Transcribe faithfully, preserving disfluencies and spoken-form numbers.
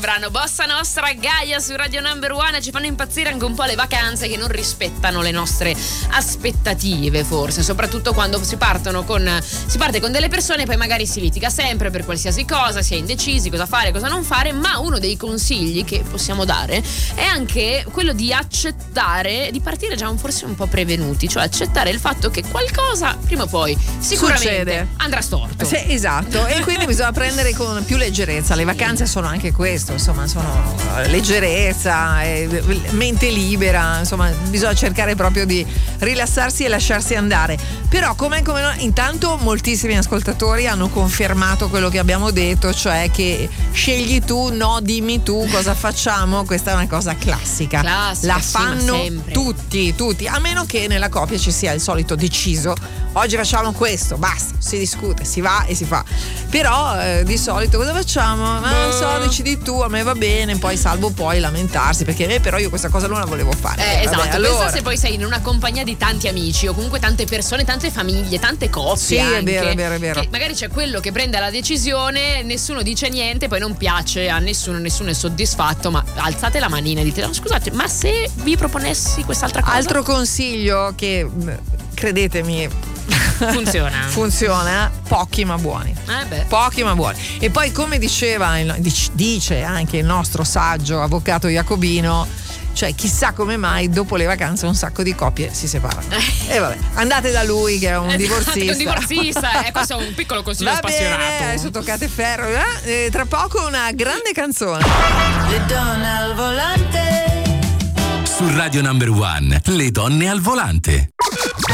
Brano Bossa Nostra, Gaia su Radio Number One. Ci fanno impazzire anche un po' le vacanze che non rispettano le nostre aspettative, forse, soprattutto quando si partono con si parte con delle persone e poi magari si litiga sempre per qualsiasi cosa, si è indecisi cosa fare, cosa non fare. Ma uno dei consigli che possiamo dare è anche quello di accettare, di partire già forse un po' prevenuti, cioè accettare il fatto che qualcosa prima o poi sicuramente succede, andrà storto. Sì, esatto, e quindi bisogna prendere con più leggerezza. Le vacanze sono anche questo, insomma, sono leggerezza, eh, mente libera, insomma, bisogna cercare proprio di rilassarsi e lasciarsi andare. Però come, come no, intanto moltissimi ascoltatori hanno confermato quello che abbiamo detto, cioè che scegli tu, no, dimmi tu cosa facciamo. Questa è una cosa classica, classica la sì, fanno tutti, tutti, a meno che nella coppia ci sia il solito deciso, oggi facciamo questo, basta, si discute, si va e si fa. Però eh, di solito cosa facciamo? Ma non so, decidi tu, a me va bene, poi salvo poi lamentarsi perché eh, però io questa cosa non la volevo fare. Eh, eh, esatto, vabbè, allora. Pensa se poi sei in una compagnia di tanti amici o comunque tante persone, tante famiglie, tante coppie. Sì, anche, è vero, è vero, è vero. Che magari c'è quello che prende la decisione, nessuno dice niente, poi non piace a nessuno, nessuno è soddisfatto, ma alzate la manina e dite no, scusate, ma se vi proponessi quest'altra cosa? Altro consiglio che, credetemi, funziona funziona, pochi ma buoni. Eh beh. Pochi ma buoni. E poi, come diceva il, dice anche il nostro saggio avvocato Jacobino, cioè chissà come mai dopo le vacanze un sacco di coppie si separano. E eh, vabbè, andate da lui che è un divorzista. Un divorzista, e questo è un piccolo consiglio Va spassionato. Bene, adesso toccate ferro, eh? E tra poco una grande canzone. Le donne al volante. Su Radio Number One, le donne al volante.